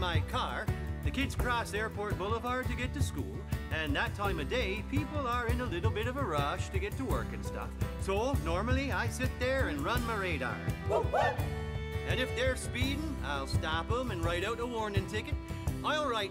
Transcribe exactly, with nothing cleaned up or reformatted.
my car. The kids cross Airport Boulevard to get to school, and that time of day, people are in a little bit of a rush to get to work and stuff. So, normally, I sit there and run my radar. And if they're speeding, I'll stop them and write out a warning ticket. I'll write